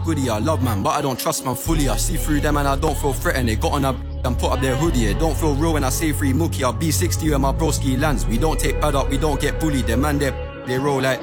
goodie. I love man, but I don't trust man fully. I see through them and I don't feel threatened. They got on a and put up their hoodie. It don't feel real when I say free Mookie. I'll be 60 where my broski lands. We don't take pad up, we don't get bullied. Them man, they roll like